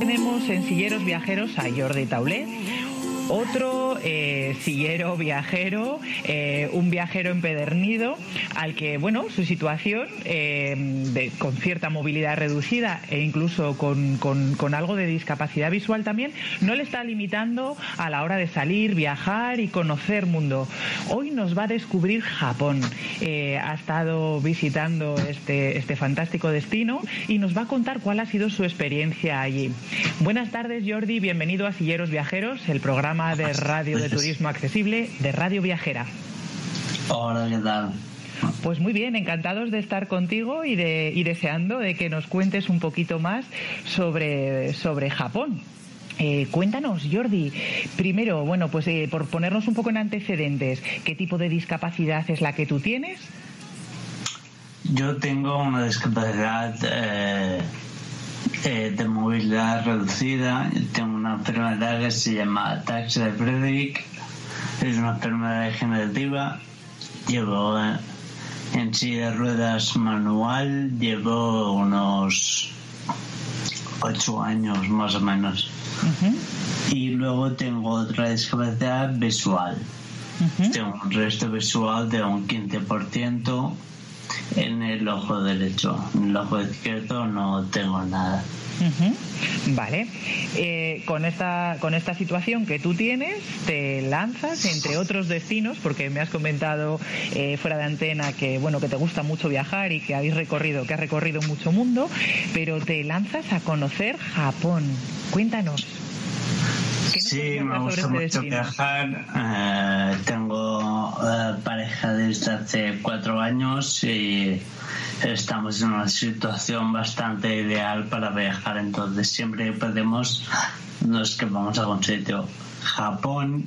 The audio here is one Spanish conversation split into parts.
tenemos en Silleros Viajeros a Jordi Taulet, otro sillero viajero, un viajero empedernido al que, bueno, su situación con cierta movilidad reducida e incluso con algo de discapacidad visual también, no le está limitando a la hora de salir, viajar y conocer mundo. Hoy nos va a descubrir Japón. Ha estado visitando este fantástico destino y nos va a contar cuál ha sido su experiencia allí. Buenas tardes, Jordi, bienvenido a Silleros Viajeros, el programa de radio de turismo accesible de Radio Viajera. Hola, ¿qué tal? Pues muy bien, encantados de estar contigo y deseando de que nos cuentes un poquito más sobre Japón. Cuéntanos, Jordi, primero, bueno, pues por ponernos un poco en antecedentes, ¿qué tipo de discapacidad es la que tú tienes? Yo tengo una discapacidad de movilidad reducida. Tengo una enfermedad que se llama ataxia de Friedreich. Es una enfermedad degenerativa. Llevo en silla de ruedas manual, llevo unos 8 años más o menos. Uh-huh. Y luego tengo otra discapacidad visual. Uh-huh. Tengo un resto visual de un 15% en el ojo derecho. En el ojo izquierdo no tengo nada. Uh-huh. Vale. Con esta situación que tú tienes, te lanzas entre otros destinos, porque me has comentado fuera de antena que bueno, que te gusta mucho viajar y que has recorrido mucho mundo, pero te lanzas a conocer Japón. Cuéntanos. Sí, me gusta mucho viajar. Tengo pareja desde hace 4 años y estamos en una situación bastante ideal para viajar. Entonces, siempre que podemos, nos quedamos a algún sitio. Japón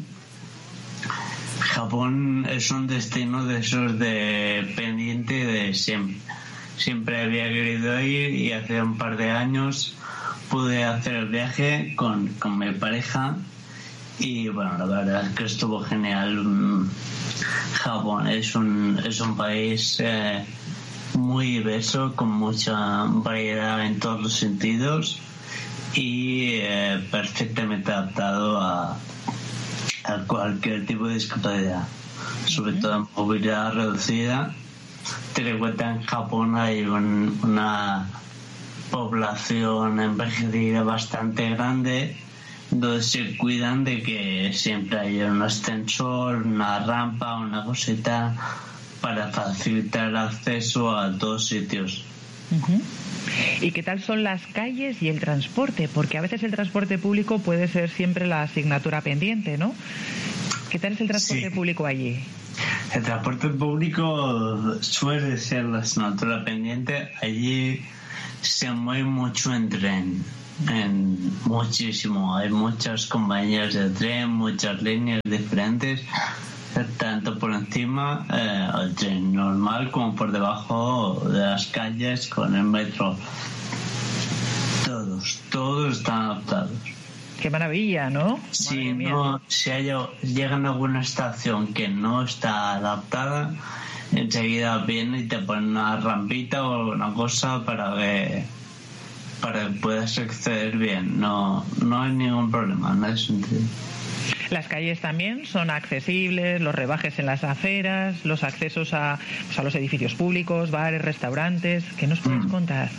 es un destino de esos de pendiente de siempre. Siempre había querido ir y hace un par de años pude hacer el viaje con mi pareja y bueno, la verdad es que estuvo genial. Japón es un país muy diverso, con mucha variedad en todos los sentidos y perfectamente adaptado a cualquier tipo de discapacidad, sobre todo en movilidad reducida. Ten en cuenta, en Japón hay una población envejecida bastante grande, donde se cuidan de que siempre haya un ascensor, una rampa, una cosita para facilitar el acceso a todos sitios. Uh-huh. ¿Y qué tal son las calles y el transporte? Porque a veces el transporte público puede ser siempre la asignatura pendiente, ¿no? ¿Qué tal es el transporte público allí? El transporte público suele ser la asignatura pendiente. Allí se mueve mucho en tren, muchísimo. Hay muchas compañías de tren, muchas líneas diferentes, tanto por encima el tren normal como por debajo de las calles con el metro. Todos están adaptados. ¡Qué maravilla!, ¿no? Si llegan a alguna estación que no está adaptada, enseguida viene y te ponen una rampita o una cosa para que puedas acceder bien. No hay ningún problema en ese sentido. Las calles también son accesibles, los rebajes en las aceras, los accesos a los edificios públicos, bares, restaurantes. ¿Qué nos puedes contar?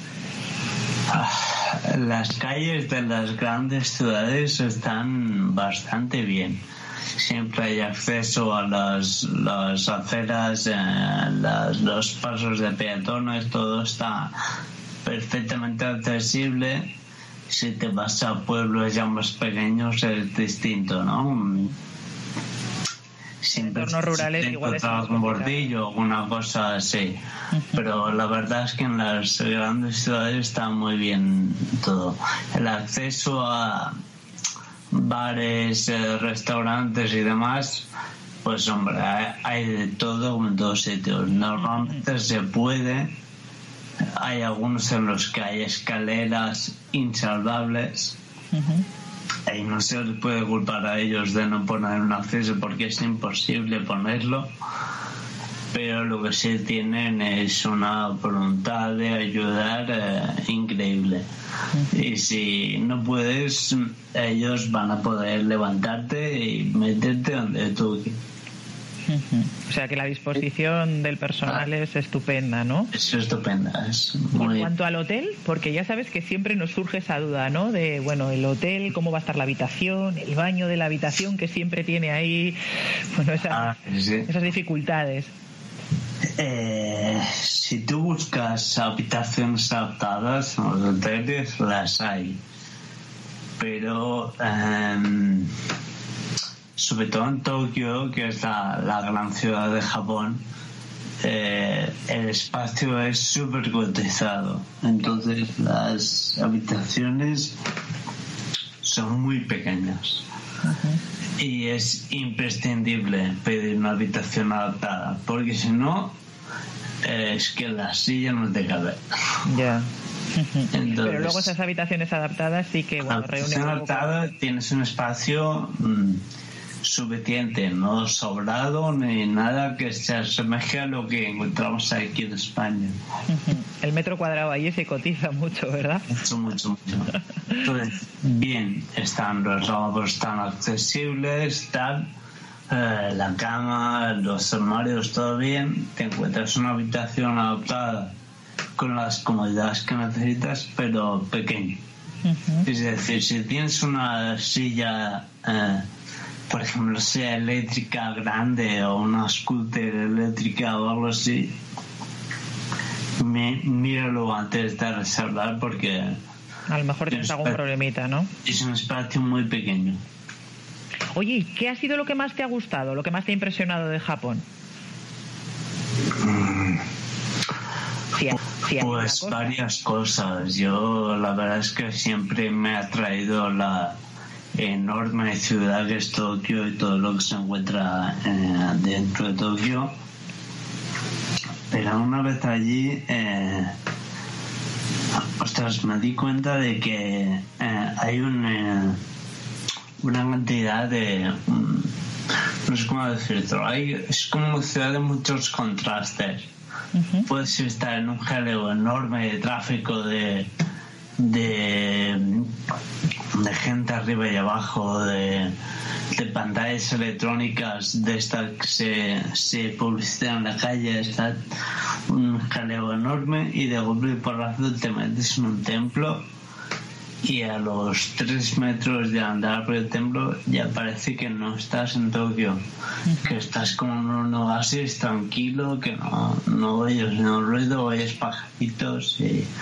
Las calles de las grandes ciudades están bastante bien. Siempre hay acceso a las aceras, los pasos de peatones, todo está perfectamente accesible. Si te vas a pueblos ya más pequeños es distinto, ¿no? Siempre entornos rurales igual es un bordillo o una cosa así. Uh-huh. Pero la verdad es que en las grandes ciudades está muy bien todo. El acceso a bares, restaurantes y demás, pues hombre, hay de todo en todos sitios. Normalmente se puede. Hay algunos en los que hay escaleras insalvables. Uh-huh. Y no se les puede culpar a ellos de no poner un acceso porque es imposible ponerlo. pero lo que sí tienen es una voluntad de ayudar increíble. Y si no puedes, ellos van a poder levantarte y meterte donde tú quieras. O sea que la disposición del personal es estupenda, ¿no? Es estupenda, es muy... En cuanto al hotel, porque ya sabes que siempre nos surge esa duda, ¿no? De, bueno, el hotel, cómo va a estar la habitación, el baño de la habitación, que siempre tiene ahí, bueno, esas dificultades. Si tú buscas habitaciones adaptadas en los hoteles, las hay. Pero... sobre todo en Tokio, que es la gran ciudad de Japón, el espacio es súper cotizado. Entonces las habitaciones son muy pequeñas. Y es imprescindible pedir una habitación adaptada, porque si no, es que la silla no te cabe. Ya. Entonces, pero luego esas habitaciones adaptadas sí que, bueno, reúnen... La habitación adaptada tienes un espacio... suficiente, no sobrado ni nada que se asemeje a lo que encontramos aquí en España. El metro cuadrado allí se cotiza mucho, ¿verdad? Mucho. Entonces, bien, están los lavabos tan accesibles, tal, la cama, los armarios, todo bien. Te encuentras una habitación adaptada con las comodidades que necesitas, pero pequeña. Es decir, si tienes una silla por ejemplo, sea eléctrica grande o una scooter eléctrica o algo así, míralo antes de reservar, porque a lo mejor tienes algún problemita, ¿no? Es un espacio muy pequeño. Oye, ¿y qué ha sido lo que más te ha gustado, lo que más te ha impresionado de Japón? Pues varias cosas. Yo la verdad es que siempre me ha atraído la enorme ciudad que es Tokio y todo lo que se encuentra dentro de Tokio, pero una vez allí me di cuenta de que hay una cantidad de no sé cómo decirlo, es como una ciudad de muchos contrastes. Puedes estar en un jaleo enorme de tráfico de gente arriba y abajo, de pantallas electrónicas de estas que se publicitan en la calle, está un jaleo enorme, y de golpe y porrazo te metes en un templo y a los 3 metros de andar por el templo ya parece que no estás en Tokio, que estás como en un oasis tranquilo, que no oyes ruido, oyes pajaritos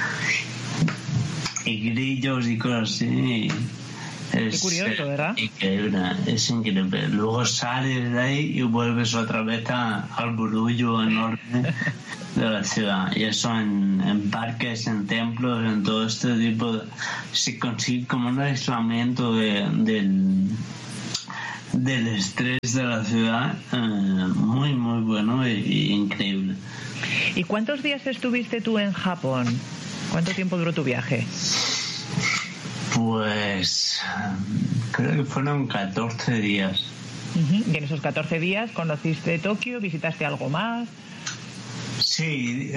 y grillos y cosas así. Qué curioso, ¿verdad? Es increíble. Luego sales de ahí y vuelves otra vez al burullo enorme de la ciudad. Y eso en parques, en templos, en todo este tipo se consigue como un aislamiento del estrés de la ciudad muy muy bueno y increíble. ¿Y cuántos días estuviste tú en Japón? ¿Cuánto tiempo duró tu viaje? Pues creo que fueron 14 días. ¿Y en esos 14 días conociste Tokio? ¿Visitaste algo más? Sí,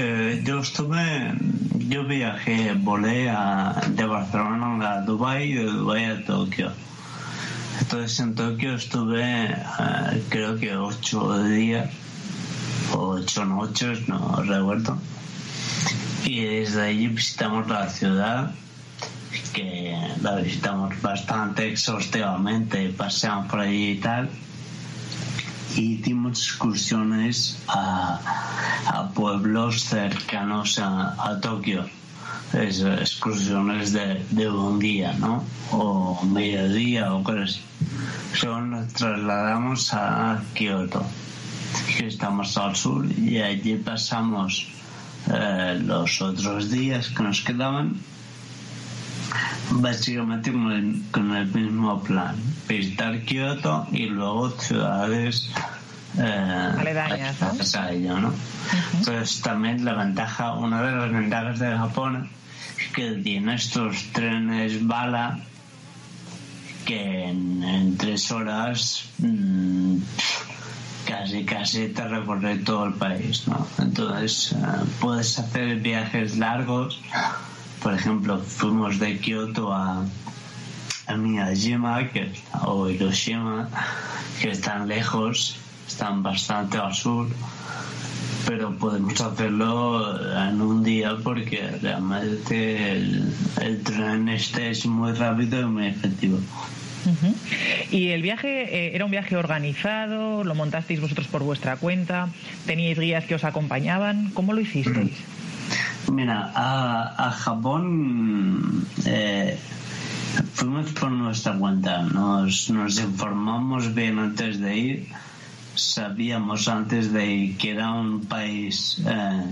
yo viajé, volé de Barcelona a Dubái y de Dubái a Tokio. Entonces en Tokio estuve creo que 8 días o 8 noches, no recuerdo. Y desde allí visitamos la ciudad, que la visitamos bastante exhaustivamente, paseamos por allí y tal, y hicimos excursiones a pueblos cercanos a Tokio, excursiones de un día, ¿no? O mediodía o cosas así. Luego nos trasladamos a Kioto, que estamos al sur, y allí pasamos los otros días que nos quedaban básicamente con el mismo plan: visitar Kioto y luego ciudades aledañas, ¿no? A ello, ¿no? Entonces también una de las ventajas de Japón es que tiene estos trenes bala que en 3 horas casi te recorre todo el país, ¿no? Entonces puedes hacer viajes largos. Por ejemplo, fuimos de Kioto a Miyajima o Hiroshima, que están lejos, están bastante al sur, pero podemos hacerlo en un día porque realmente el tren es muy rápido y muy efectivo. Uh-huh. ¿Y el viaje era un viaje organizado? ¿Lo montasteis vosotros por vuestra cuenta? ¿Teníais guías que os acompañaban? ¿Cómo lo hicisteis? Mira, a Japón fuimos por nuestra cuenta. Nos informamos bien antes de ir. Sabíamos antes de ir que era un país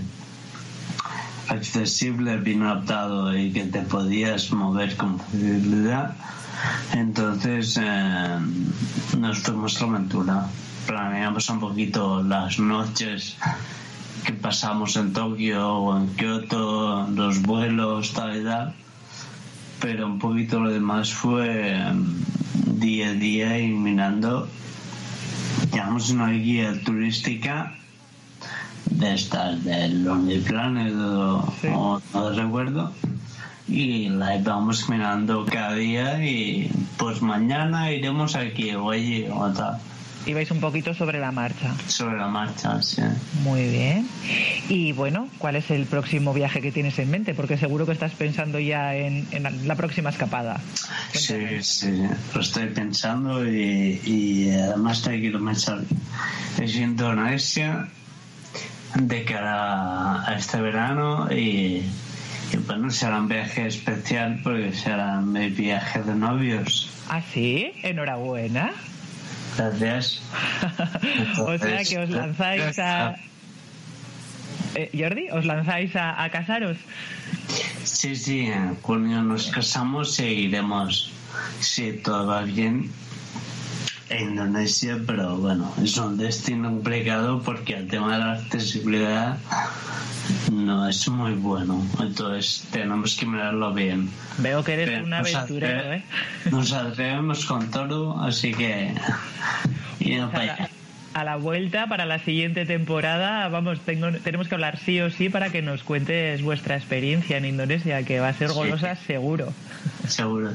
accesible, bien adaptado y que te podías mover con facilidad. Entonces nos fuimos a la aventura. Planeamos un poquito las noches que pasamos en Tokio o en Kioto, los vuelos, tal y tal, pero un poquito lo demás fue día a día y mirando. Llevamos una guía turística de estas del Lonely Planet o no recuerdo, y la íbamos mirando cada día y pues mañana iremos aquí o allí o tal. Ibais un poquito sobre la marcha. Sobre la marcha, sí. Muy bien. Y bueno, ¿cuál es el próximo viaje que tienes en mente? Porque seguro que estás pensando ya en la próxima escapada. Cuéntame. Sí, lo estoy pensando y además te quiero pensar. Es Indonesia de cara a este verano y bueno, será un viaje especial porque será mi viaje de novios. ¿Ah, sí? Enhorabuena. Gracias. O sea que os lanzáis a... Jordi, ¿os lanzáis a casaros? Sí, en junio nos casamos e iremos, si todo va bien, a Indonesia, pero bueno, es un destino complicado porque el tema de la accesibilidad no es muy bueno, entonces tenemos que mirarlo bien. Veo que eres un aventurero, ¿eh? Nos atrevemos con todo, así que a la vuelta para la siguiente temporada tenemos que hablar sí o sí para que nos cuentes vuestra experiencia en Indonesia, que va a ser golosa, seguro. Seguro.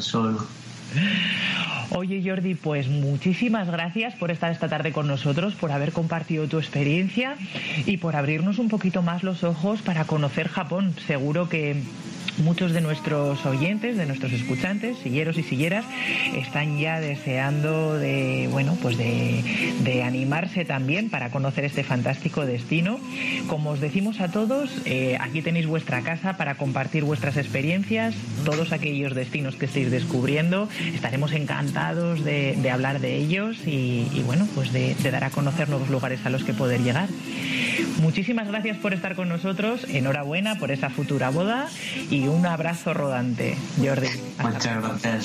Oye, Jordi, pues muchísimas gracias por estar esta tarde con nosotros, por haber compartido tu experiencia y por abrirnos un poquito más los ojos para conocer Japón. Seguro que muchos de nuestros oyentes, de nuestros escuchantes, silleros y silleras, están ya deseando de animarse también para conocer este fantástico destino. Como os decimos a todos, aquí tenéis vuestra casa para compartir vuestras experiencias, todos aquellos destinos que estéis descubriendo. Estaremos encantados de hablar de ellos y bueno, pues de dar a conocer nuevos lugares a los que poder llegar. Muchísimas gracias por estar con nosotros, enhorabuena por esa futura boda y un abrazo rodante, Jordi. Muchas gracias.